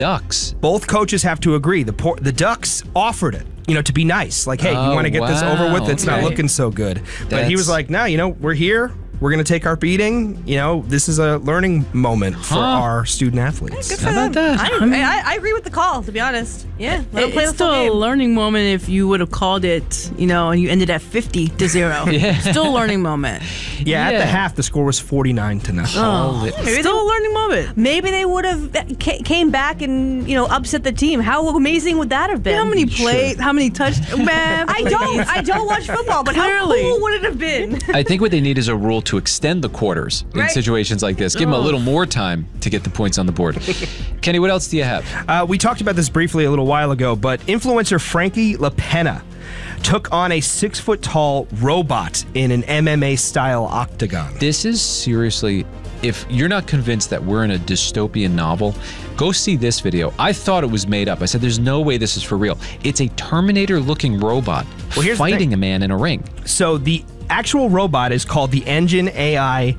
Ducks. Both coaches have to agree. The Ducks offered it, to be nice. Like, hey, you want to get this over with? It's not looking so good. But he was like, no, we're here. We're going to take our beating. This is a learning moment for our student athletes. How about that? I agree with the call, to be honest. Yeah, let them play it's still a learning moment if you would have called it, and you ended at 50-0. Yeah. Still a learning moment. Yeah, at the half, the score was 49-0. Still a learning moment. Maybe they would have came back and, upset the team. How amazing would that have been? How many plays? How many touchdowns? Man, I don't watch football, but Clearly. how cool would it have been? I think what they need is a rule to extend the quarters in situations like this. Give them a little more time to get the points on the board. Kenny, what else do you have? We talked about this briefly a little while ago, but influencer Frankie LaPena took on a 6-foot-tall robot in an MMA-style octagon. This is seriously, if you're not convinced that we're in a dystopian novel, go see this video. I thought it was made up. I said, there's no way this is for real. It's a Terminator-looking robot fighting a man in a ring. So the actual robot is called the Engine AI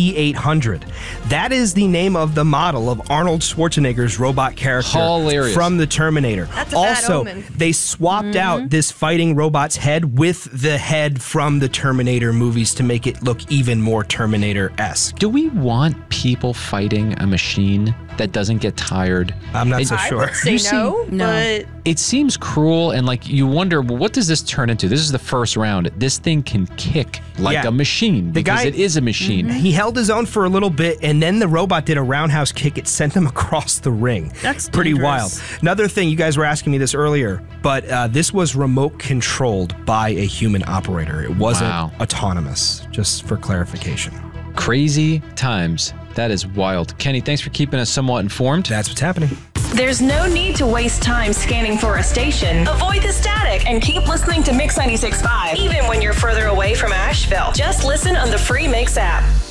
T800. That is the name of the model of Arnold Schwarzenegger's robot character from the Terminator. That's a bad omen. They swapped out this fighting robot's head with the head from the Terminator movies to make it look even more Terminator-esque. Do we want people fighting a machine that doesn't get tired? I'm not so sure. I would say no, but it seems cruel, and you wonder, well, what does this turn into? This is the first round. This thing can kick like a machine because it is a machine. He held his own for a little bit, and then the robot did a roundhouse kick. It sent him across the ring. That's pretty dangerous. wild. Another thing, you guys were asking me this earlier, but this was remote controlled by a human operator. It wasn't autonomous, just for clarification. Crazy times. That is wild. Kenny, thanks for keeping us somewhat informed. That's what's happening. There's no need to waste time scanning for a station. Avoid the static and keep listening to Mix 96.5, even when you're further away from Asheville. Just listen on the free Mix app.